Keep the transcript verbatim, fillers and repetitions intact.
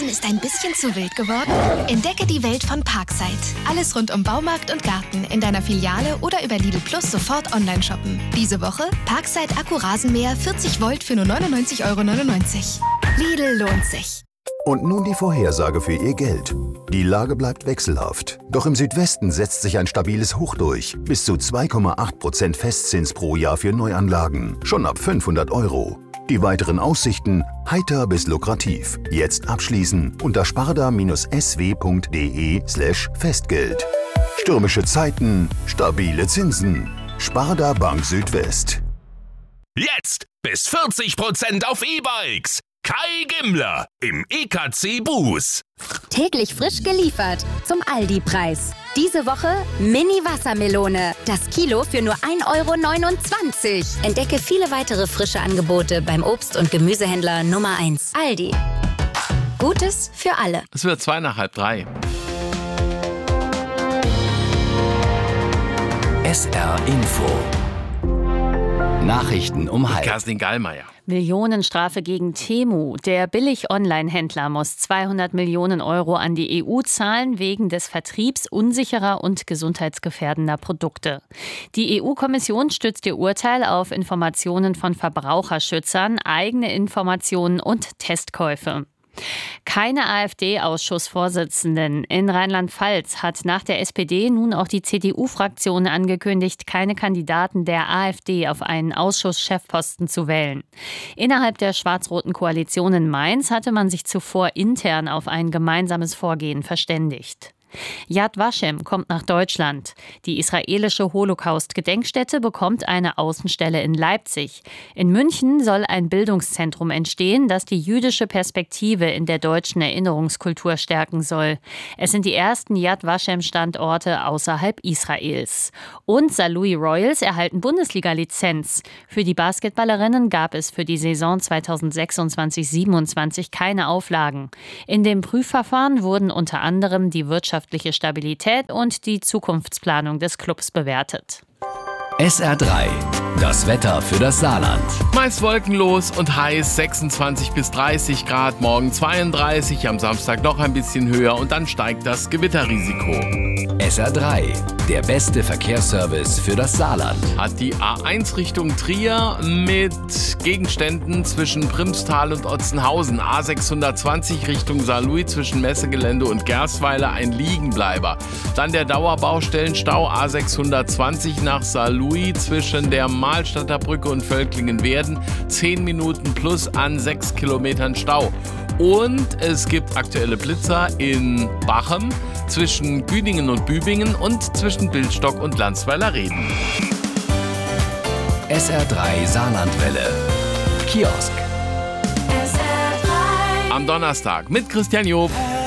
Rasen ist ein bisschen zu wild geworden? Entdecke die Welt von Parkside. Alles rund um Baumarkt und Garten in deiner Filiale oder über Lidl Plus sofort online shoppen. Diese Woche Parkside Akku-Rasenmäher vierzig Volt für nur neunundneunzig Euro neunundneunzig. Lidl lohnt sich. Und nun die Vorhersage für Ihr Geld. Die Lage bleibt wechselhaft. Doch im Südwesten setzt sich ein stabiles Hoch durch. Bis zu zwei Komma acht Prozent Festzins pro Jahr für Neuanlagen. Schon ab fünfhundert Euro. Die weiteren Aussichten heiter bis lukrativ. Jetzt abschließen unter sparda-sw.de slash Festgeld. Stürmische Zeiten, stabile Zinsen. Sparda Bank Südwest. Jetzt bis vierzig Prozent auf E-Bikes. Kai Gimmler im E K C Buß. Täglich frisch geliefert zum Aldi-Preis. Diese Woche Mini-Wassermelone. Das Kilo für nur ein Euro neunundzwanzig. Entdecke viele weitere frische Angebote beim Obst- und Gemüsehändler Nummer eins. Aldi. Gutes für alle. Es wird zwei nach halb drei. S R Info. Nachrichten um halb. Kerstin Gallmeier. Millionenstrafe gegen Temu. Der Billig-Online-Händler muss zweihundert Millionen Euro an die E U zahlen wegen des Vertriebs unsicherer und gesundheitsgefährdender Produkte. Die E U-Kommission stützt ihr Urteil auf Informationen von Verbraucherschützern, eigene Informationen und Testkäufe. Keine AfD-Ausschussvorsitzenden. In Rheinland-Pfalz hat nach der S P D nun auch die C D U-Fraktion angekündigt, keine Kandidaten der AfD auf einen Ausschusschefposten zu wählen. Innerhalb der schwarz-roten Koalition in Mainz hatte man sich zuvor intern auf ein gemeinsames Vorgehen verständigt. Yad Vashem kommt nach Deutschland. Die israelische Holocaust-Gedenkstätte bekommt eine Außenstelle in Leipzig. In München soll ein Bildungszentrum entstehen, das die jüdische Perspektive in der deutschen Erinnerungskultur stärken soll. Es sind die ersten Yad Vashem-Standorte außerhalb Israels. Und Saarlouis Royals erhalten Bundesliga-Lizenz. Für die Basketballerinnen gab es für die Saison zweitausendsechsundzwanzig siebenundzwanzig keine Auflagen. In dem Prüfverfahren wurden unter anderem die Wirtschaft Stabilität und die Zukunftsplanung des Clubs bewertet. S R drei. Das Wetter für das Saarland. Meist wolkenlos und heiß, sechsundzwanzig bis dreißig Grad, morgen zweiunddreißig, am Samstag noch ein bisschen höher und dann steigt das Gewitterrisiko. S R drei. Der beste Verkehrsservice für das Saarland. Hat die A eins Richtung Trier mit Gegenständen zwischen Primstal und Otzenhausen. A sechshundertzwanzig Richtung Saarlouis zwischen Messegelände und Gerstweiler ein Liegenbleiber. Dann der Dauerbaustellenstau A sechshundertzwanzig nach Saarlouis zwischen der Mahlstadter Brücke und Völklingen-Werden. zehn Minuten plus an sechs Kilometern Stau. Und es gibt aktuelle Blitzer in Bachem zwischen Güdingen und Bübingen und zwischen Bildstock und Landsweiler Reden. S R drei Saarlandwelle. Kiosk. Am Donnerstag mit Christian Job.